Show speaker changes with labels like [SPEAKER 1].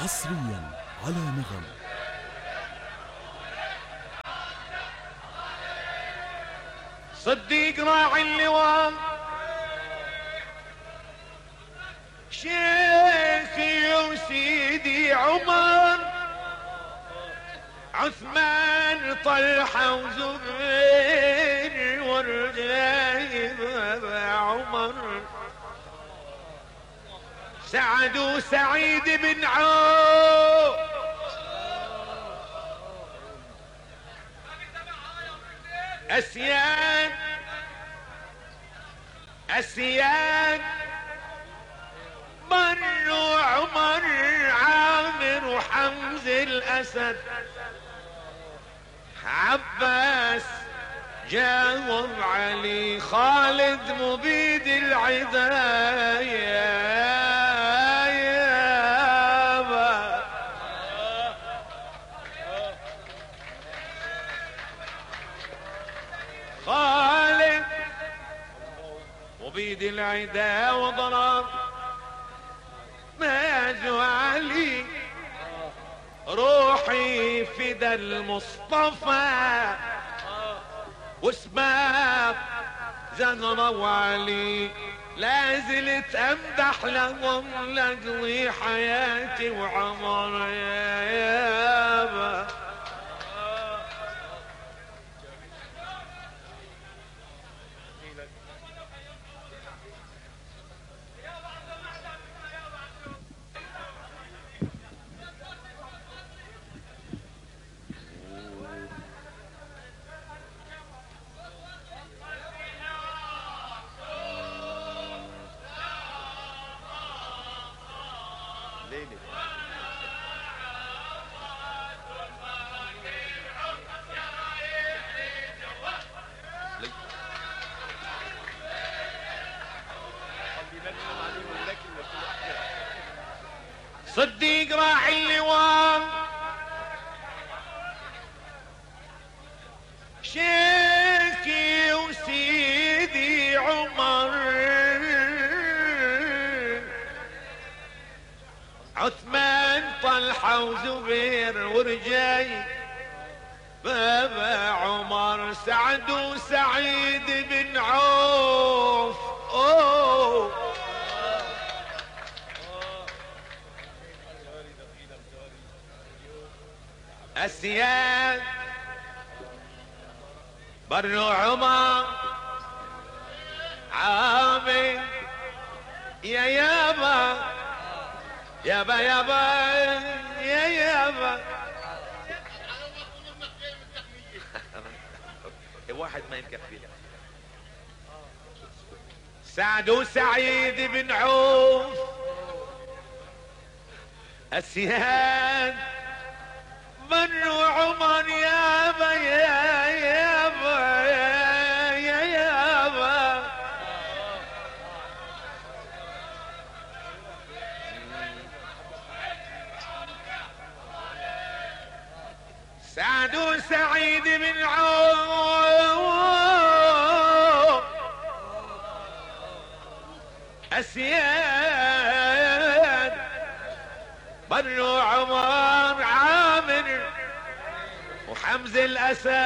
[SPEAKER 1] حصريا على نغم.
[SPEAKER 2] صديق راعي اللواء شيخي وسيدي عمر، عثمان طلحة وزبير ورجايب عمر، سعد وسعيد بن عوف، اسياد اسياد بر وعمر عامر وحمز الاسد، عباس جاوب علي خالد مبيد العداية، خالد مبيد العدا وضرب ماجوا علي، روحي فدا المصطفى واسباب زهرة وعلي، لازلت امدح لهم لاجلي حياتي وعمر يا يابا. صديق راعي اللواء شيخي وسيدي عمر، عثمان طلحة وزبير ورجاي بابا عمر، سعد وسعيد بن عوف، اسياد بر عمر عامر يا يابا يابا يابا يا يابا. واحد ما يكفي. سعد وسعيد بن عوف، اسياد بر وعمر يابا يا يابا يا يابا، سعد وسعيد بن عوف، اسياد بر وعمر عامر وحمز الاسد.